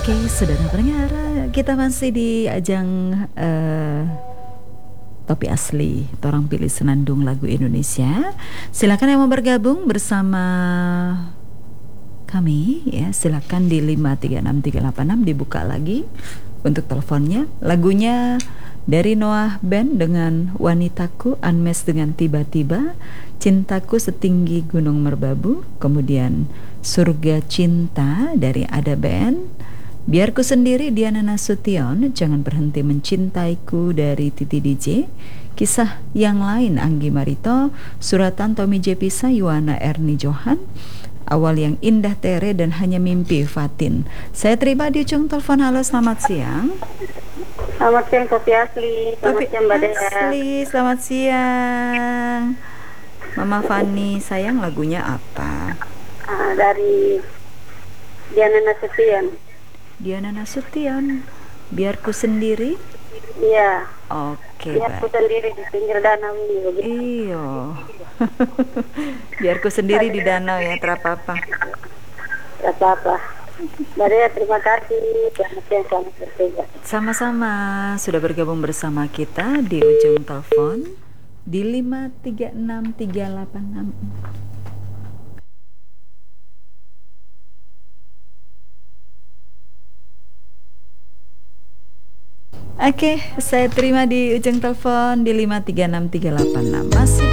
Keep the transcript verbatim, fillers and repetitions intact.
Oke, saudara pendengar, kita masih di ajang uh, Topi Asli, Torang Pilih Senandung Lagu Indonesia. Silakan yang mau bergabung bersama kami ya, silakan di lima tiga enam tiga delapan enam dibuka lagi untuk teleponnya. Lagunya dari Noah Band dengan Wanitaku, Unmesh dengan Tiba-Tiba, Cintaku Setinggi Gunung Merbabu, kemudian Surga Cinta dari Ada Band, Biarku Sendiri Diana Nasution, Jangan Berhenti Mencintaiku dari Titi D J, Kisah Yang Lain Anggi Marito, Suratan Tommy J Pisa, Yuana Erni Johan, Awal Yang Indah Tere, dan Hanya Mimpi Fatin. Saya terima di ujung telepon. Halo, selamat siang. Selamat siang Topi Asli. Selamat Topi siang Mbak Dea. Asli, selamat siang. Mama Fani, sayang, lagunya apa? Uh, dari Diana Nasution. Diana Nasution, Biarku Sendiri. Iya. Oke, Biarku Sendiri di pinggir danau ini. Iyo. Biarku Sendiri di danau ya, terapa-apa. Terapa-apa. Mbak Dea, terima kasih. Selamat siang, selamat bertugas. Sama-sama sudah bergabung bersama kita di ujung telepon di lima tiga enam tiga delapan enam. Oke, saya terima di ujung telepon di lima tiga enam tiga delapan enam. Masih